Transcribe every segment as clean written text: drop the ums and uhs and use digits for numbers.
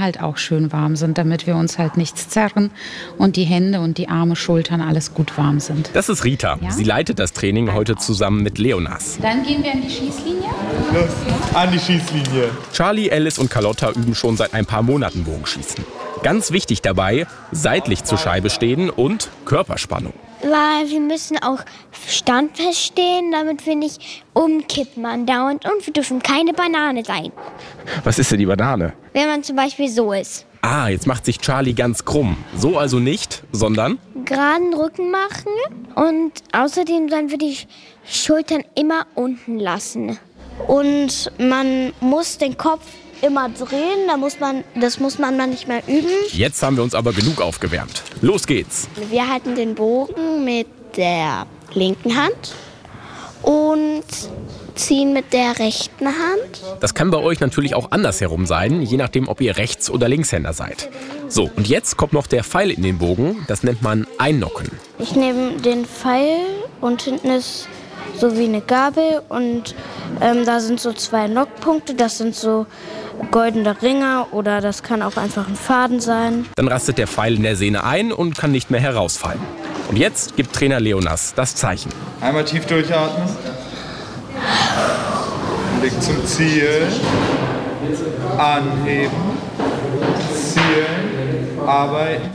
halt auch schön warm sind, damit wir uns halt nichts zerren und die Hände und die Arme, Schultern, alles gut warm sind. Das ist Rita. Ja? Sie leitet das Training heute zusammen mit Leonas. Dann gehen wir an die Schießlinie. Los, an die Schießlinie. Charlie, Alice und Carlotta üben schon seit ein paar Monaten Bogenschießen. Ganz wichtig dabei, seitlich zur Scheibe stehen und Körperspannung. Weil wir müssen auch standfest stehen, damit wir nicht umkippen andauernd. Und wir dürfen keine Banane sein. Was ist denn die Banane? Wenn man zum Beispiel so ist. Ah, jetzt macht sich Charlie ganz krumm. So also nicht, sondern... Geraden Rücken machen. Und außerdem sollen wir die Schultern immer unten lassen. Und man muss den Kopf immer drehen, das muss man dann nicht mehr üben. Jetzt haben wir uns aber genug aufgewärmt. Los geht's. Wir halten den Bogen mit der linken Hand und ziehen mit der rechten Hand. Das kann bei euch natürlich auch andersherum sein, je nachdem, ob ihr Rechts- oder Linkshänder seid. So, und jetzt kommt noch der Pfeil in den Bogen. Das nennt man Einnocken. Ich nehme den Pfeil und hinten ist so wie eine Gabel und da sind so 2 Nockpunkte. Das sind so goldene Ringe oder das kann auch einfach ein Faden sein. Dann rastet der Pfeil in der Sehne ein und kann nicht mehr herausfallen. Und jetzt gibt Trainer Leonas das Zeichen. Einmal tief durchatmen. Blick zum Ziel. Anheben. Zielen. Arbeiten.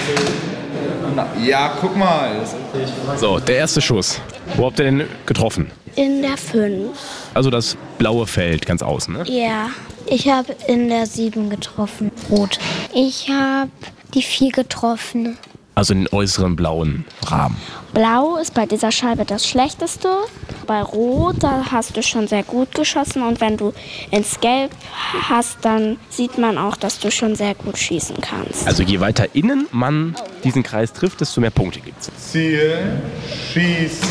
Ja, guck mal. So, der erste Schuss. Wo habt ihr denn getroffen? In der 5. Also das blaue Feld ganz außen, ne? Ja, ich habe in der 7 getroffen. Rot. Ich habe die 4 getroffen. Also den äußeren blauen Rahmen. Blau ist bei dieser Scheibe das Schlechteste. Bei Rot, da hast du schon sehr gut geschossen. Und wenn du ins Gelb hast, dann sieht man auch, dass du schon sehr gut schießen kannst. Also je weiter innen man diesen Kreis trifft, desto mehr Punkte gibt's. Zielen. Schießen.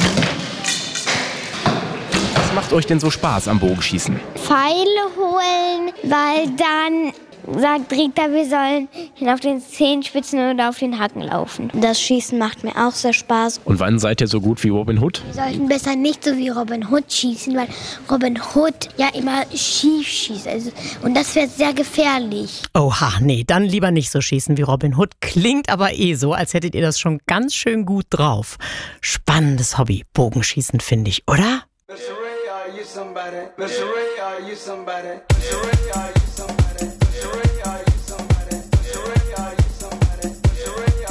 Was macht euch denn so Spaß am Bogenschießen? Pfeile holen, weil dann sagt Rita, wir sollen auf den Zehenspitzen oder auf den Hacken laufen. Das Schießen macht mir auch sehr Spaß. Und wann seid ihr so gut wie Robin Hood? Wir sollten besser nicht so wie Robin Hood schießen, weil Robin Hood ja immer schief schießt. Und das wäre sehr gefährlich. Oha, nee, dann lieber nicht so schießen wie Robin Hood. Klingt aber so, als hättet ihr das schon ganz schön gut drauf. Spannendes Hobby, Bogenschießen, finde ich, oder? Miss Ray, are you somebody? Miss Ray, are you somebody? Miss Ray, are you somebody?